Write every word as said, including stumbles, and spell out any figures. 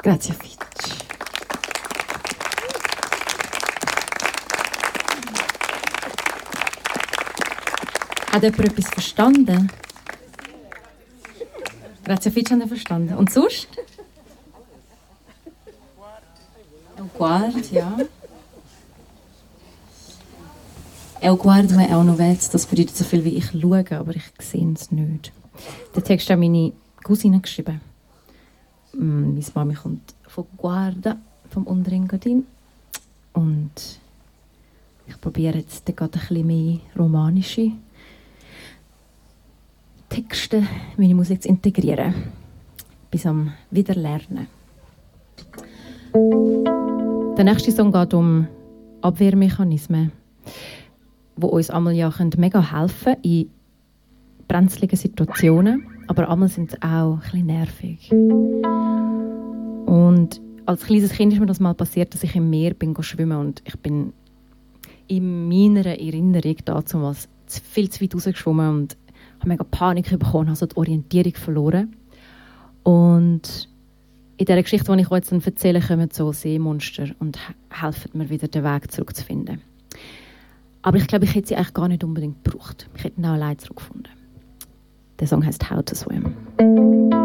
Grazie Fitch. Hat jemand etwas verstanden? Grazie Fitch hat er verstanden. Und sonst? Eu guardo, ja. Eu guardo-me é noch Welt. Das bedeutet so viel wie ich schaue, aber ich sehe es nicht. Den Text hat meine Cousine geschrieben. Meine Mami kommt von Guarda, vom Unterengadin. Und ich probiere jetzt gerade ein bisschen mehr romanische Texte, meine Musik zu integrieren. Bis am Wiederlernen. Der nächste Song geht um Abwehrmechanismen, die uns einmal ja mega helfen können in brenzligen Situationen, aber einmal sind sie auch ein bisschen nervig. Und als kleines Kind ist mir das mal passiert, dass ich im Meer bin schwimmen und ich bin in meiner Erinnerung damals viel zu weit rausgeschwommen und habe mega Panik bekommen, habe so die Orientierung verloren. Und in dieser Geschichte, die ich euch jetzt erzähle, kommen so Seemonster und helfen mir wieder, den Weg zurückzufinden. Aber ich glaube, ich hätte sie eigentlich gar nicht unbedingt gebraucht. Ich hätte ihn auch allein zurückgefunden. Der Song heisst «How to Swim».